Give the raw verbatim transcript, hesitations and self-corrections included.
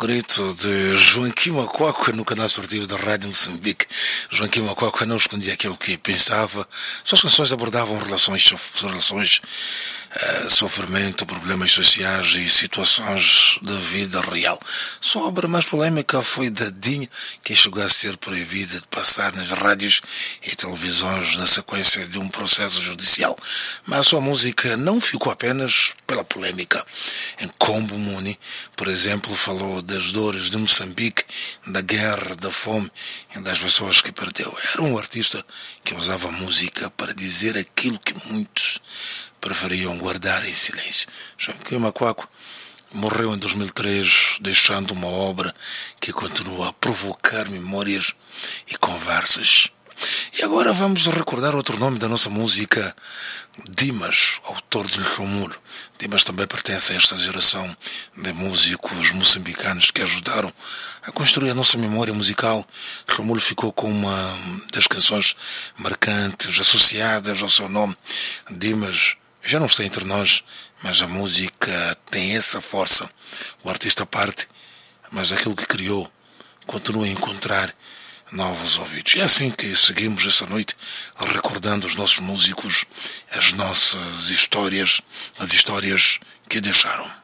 grito de Joaquim Macuacua no canal esportivo da Rádio Moçambique. Joaquim Macuacua não escondia aquilo que pensava. Suas canções abordavam relações, relações uh, sofrimento, problemas sociais e situações da vida real. Sua obra mais polêmica foi Dadinho, que chegou a ser proibida de passar nas rádios e televisões na sequência de um processo judicial. Mas a sua música não ficou apenas pela polêmica. Em Combo Muni, por exemplo, falou das dores de Moçambique, da guerra, da fome e das pessoas que perdeu. Era um artista que usava a música para dizer aquilo que muitos preferiam guardar em silêncio. Joaquim Macuacua morreu em dois mil e três, deixando uma obra que continua a provocar memórias e conversas. E agora vamos recordar outro nome da nossa música, Dimas, autor de Romulo. Dimas também pertence a esta geração de músicos moçambicanos que ajudaram a construir a nossa memória musical. Romulo ficou com uma das canções marcantes associadas ao seu nome. Dimas já não está entre nós, mas a música tem essa força. O artista parte, mas aquilo que criou continua a encontrar novos ouvidos. É assim que seguimos essa noite, recordando os nossos músicos, as nossas histórias, as histórias que deixaram.